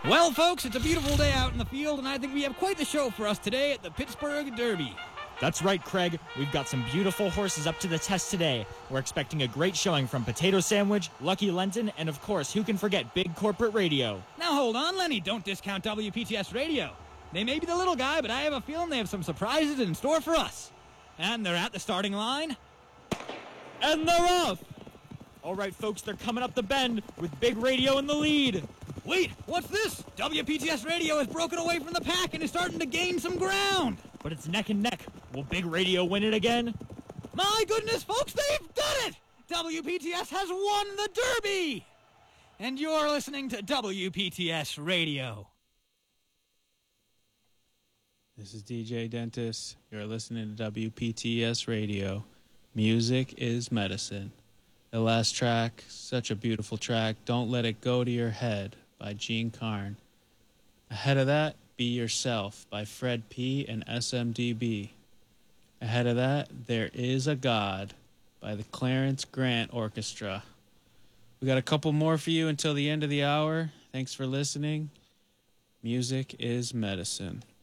Well, folks, it's a beautiful day out in the field, and I think we have quite the show for us today at the Pittsburgh Derby. That's right, Craig. We've got some beautiful horses up to the test today. We're expecting a great showing from Potato Sandwich, Lucky Lenton, and of course, who can forget Big Corporate Radio? Now hold on, Lenny. Don't discount WPTS Radio. They may be the little guy, but I have a feeling they have some surprises in store for us. And they're at the starting line. And they're off! All right, folks, they're coming up the bend with Big Radio in the lead. Wait, what's this? WPTS Radio has broken away from the pack and is starting to gain some ground. But it's neck and neck. Will Big Radio win it again? My goodness, folks, they've done it! WPTS has won the Derby! And you're listening to WPTS Radio. This is DJ Dentist. You're listening to WPTS Radio. Music is medicine. The last track, such a beautiful track, Don't Let It Go to Your Head by Gene Carn. Ahead of that, Be Yourself by Fred P. and SMDB. Ahead of that, There Is a God by the Clarence Grant Orchestra. We got a couple more for you until the end of the hour. Thanks for listening. Music is medicine.